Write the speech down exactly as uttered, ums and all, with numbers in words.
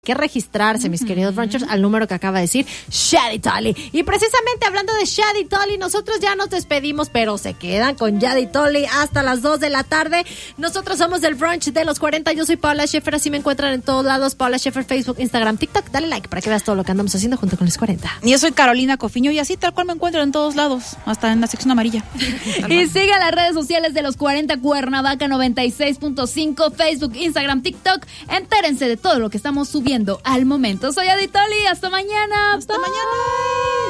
que registrarse, mis queridos brunchers, al número que acaba de decir Shady Tolly. Y precisamente hablando de Shady Tolly, nosotros ya nos despedimos, pero se quedan con Shady Tolly hasta las dos de la tarde. Nosotros somos del brunch de los cuarenta. Yo soy Paola Schaefer, así me encuentran en todos lados. Paola Schaefer, Facebook, Instagram, TikTok. Dale like para que veas todo lo que andamos haciendo junto con los cuarenta. Yo soy Carolina Cofiño y así tal cual me encuentro en todos lados, hasta en la sección amarilla. Y siga las redes sociales de los cuarenta, Cuernavaca noventa y seis punto cinco, Facebook, Instagram, TikTok. Entérense de todo lo que estamos subiendo al momento. Soy Adi Tolly, hasta mañana. Hasta Bye. mañana.